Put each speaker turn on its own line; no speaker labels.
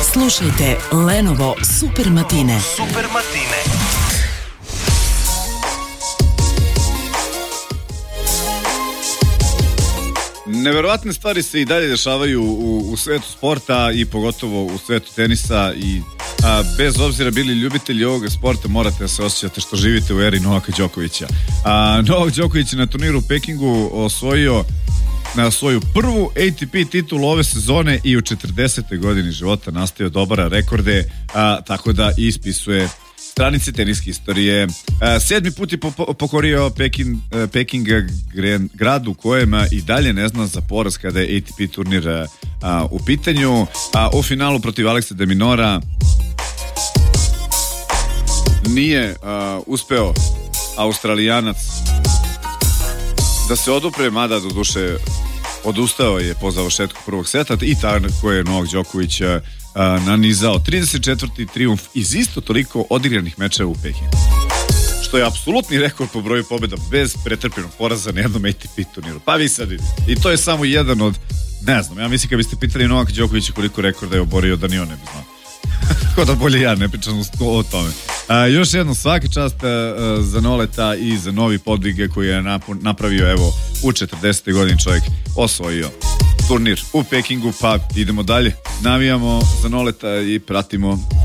Slušajte Lenovo Super Matine.
Super Matine.
Neverovatne stvari se i dalje dešavaju u svetu sporta i pogotovo u svetu tenisa i bez obzira bili ljubitelji ovoga sporta morate da se osjećate što živite u eri Novaka Đokovića. Novak Đoković je na turniru u Pekingu osvojio na svoju prvu ATP titulu ove sezone i u 40. godini života nastavio da obara rekorde, tako da ispisuje stranice teniske istorije. 7. put je pokorio Peking, grad u kojem i dalje ne zna za poraz kada je ATP turnir u pitanju. U finalu protiv Aleksa de Minora nije uspeo Australijanac da se odupre, mada do duše odustao je po završetku prvog seta i tako je Novak Đoković nanizao 34. trijumf iz isto toliko odigranih mečeva u Pekingu, što je apsolutni rekord po broju pobjeda bez pretrpljenog poraza na jednom ATP turniru. Pa vi sad vidite. I to je samo jedan od, ne znam, ja mislim kad biste pitali Novaka Đokovića koliko rekorda je oborio, da ni on ne bi znao. Tako da bolje ja ne pričam o tome. Još jednom svaka čast za Noleta i za novi podvige koji je napravio, evo, u 40. godini čovjek osvojio turnir u Pekingu, pa idemo dalje. Navijamo za Noleta i pratimo